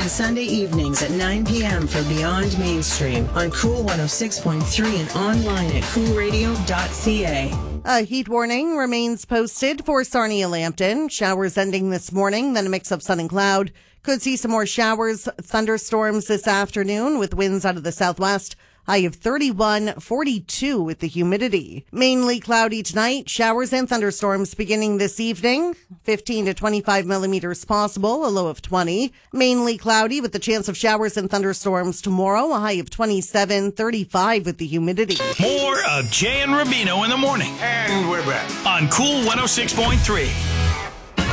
and Sunday evenings at 9 p.m. for Beyond Mainstream on Cool 106.3 and online at coolradio.ca. A heat warning remains posted for Sarnia Lambton. Showers ending this morning, then a mix of sun and cloud. Could see some more showers, thunderstorms this afternoon with winds out of the southwest. High of 31, 42 with the humidity. Mainly cloudy tonight. Showers and thunderstorms beginning this evening. 15 to 25 millimeters possible, a low of 20. Mainly cloudy with the chance of showers and thunderstorms tomorrow. A high of 27, 35 with the humidity. More of Jay and Rubino in the morning. And we're back On Cool 106.3.